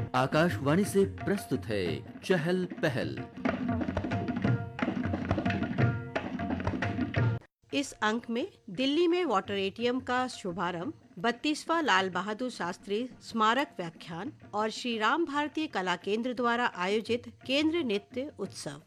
आकाशवाणी से प्रस्तुत है चहल पहल। इस अंक में दिल्ली में वाटर एटीएम का शुभारंभ, 32वां लाल बहादुर शास्त्री स्मारक व्याख्यान और श्री राम भारतीय कला केंद्र द्वारा आयोजित केंद्र नृत्य उत्सव।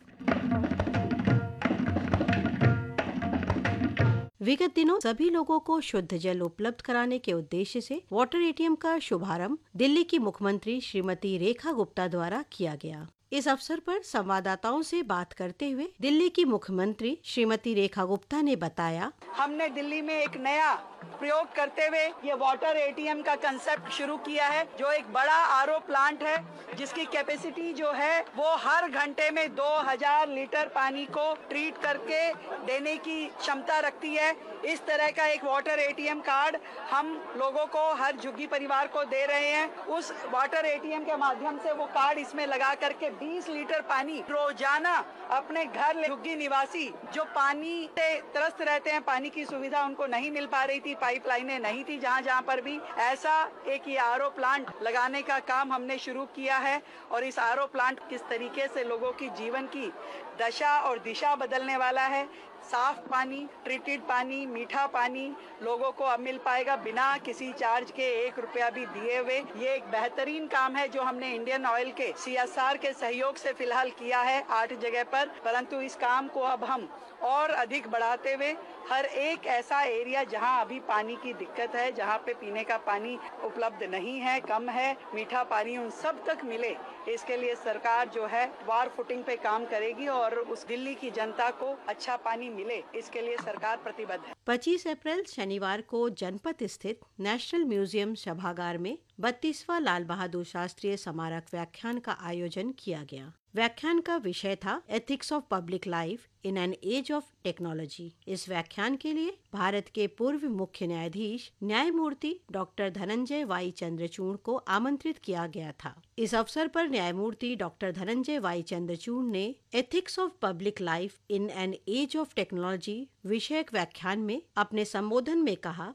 विगत दिनों सभी लोगों को शुद्ध जल उपलब्ध कराने के उद्देश्य से वाटर एटीएम का शुभारंभ दिल्ली की मुख्यमंत्री श्रीमती रेखा गुप्ता द्वारा किया गया। इस अवसर पर संवाददाताओं से बात करते हुए दिल्ली की मुख्यमंत्री श्रीमती रेखा गुप्ता ने बताया, हमने दिल्ली में एक नया प्रयोग करते हुए ये वाटर एटीएम का कंसेप्ट शुरू किया है, जो एक बड़ा आरओ प्लांट है जिसकी कैपेसिटी जो है वो हर घंटे में 2000 लीटर पानी को ट्रीट करके देने की क्षमता रखती है। इस तरह का एक वाटर एटीएम कार्ड हम लोगों को, हर झुग्गी परिवार को दे रहे हैं। उस वाटर एटीएम के माध्यम से वो कार्ड इसमें लगा करके 20 लीटर पानी रोजाना अपने घर झुग्गी निवासी जो पानी से त्रस्त रहते हैं, पानी की सुविधा उनको नहीं मिल पा रही थी, पाइपलाइनें नहीं थी, जहाँ पर भी ऐसा एक ये आरओ प्लांट लगाने का काम हमने शुरू किया है। और इस आरओ प्लांट किस तरीके से लोगों की जीवन की दशा और दिशा बदलने वाला है। साफ पानी, ट्रीटेड पानी, मीठा पानी लोगों को अब मिल पाएगा बिना किसी चार्ज के, 1 रुपया भी दिए हुए। ये एक बेहतरीन काम है जो हमने इंडियन ऑयल के CSR के सहयोग से फिलहाल किया है 8 जगह पर, परंतु इस काम को अब हम और अधिक बढ़ाते हुए हर एक ऐसा एरिया जहां अभी पानी की दिक्कत है, जहां पे पीने का पानी उपलब्ध नहीं है, कम है, मीठा पानी उन सब तक मिले, इसके लिए सरकार जो है वार फुटिंग पे काम करेगी और उस दिल्ली की जनता को अच्छा पानी मिले, इसके लिए सरकार प्रतिबद्ध है। 25 अप्रैल शनिवार को जनपथ स्थित नेशनल म्यूजियम सभागार में 32वां लाल बहादुर शास्त्री स्मारक व्याख्यान का आयोजन किया गया। व्याख्यान का विषय था ethics of public life in an as of technology. इस व्याख्यान के लिए भारत के पूर्व मुख्य न्यायाधीश न्यायमूर्ति डॉक्टर धनंजय वाई चंद्रचूड़ को आमंत्रित किया गया था। इस अवसर पर न्यायमूर्ति डॉक्टर धनंजय वाई चंद्रचूड़ ने ethics of public life in an as of technology विषयक व्याख्यान में अपने संबोधन में कहा,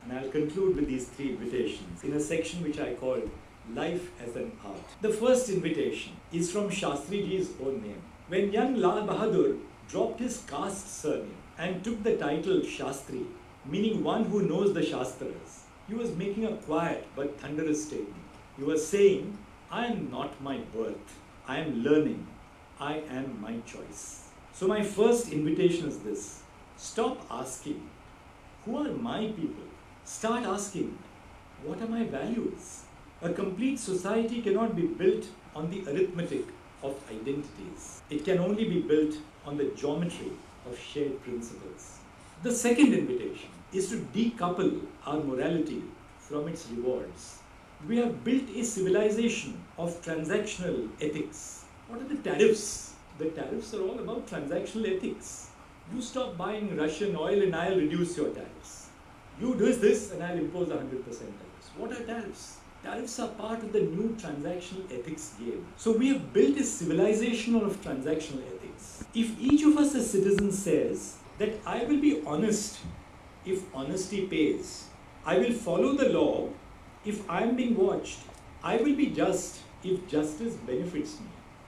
Life as an art. The first invitation is from Shastri Ji's own name. When young Lal Bahadur dropped his caste surname and took the title Shastri, meaning one who knows the Shastras, he was making a quiet but thunderous statement. He was saying, I am not my birth. I am learning. I am my choice. So my first invitation is this. Stop asking, who are my people? Start asking, what are my values? A complete society cannot be built on the arithmetic of identities. It can only be built on the geometry of shared principles. The second invitation is to decouple our morality from its rewards. We have built a civilization of transactional ethics. What are the tariffs? The tariffs are all about transactional ethics. You stop buying Russian oil and I'll reduce your tariffs. You do this and I'll impose 100% tariffs. What are tariffs? Tariffs are part of the new transactional ethics game. So we have built a civilization of transactional ethics. If each of us as citizens says that I will be honest if honesty pays, I will follow the law if I am being watched, I will be just if justice benefits me,